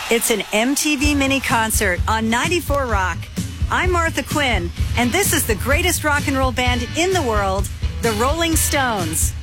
It's an MTV mini concert on 94 Rock. I'm Martha Quinn, and this is the greatest rock and roll band in the world, the Rolling Stones.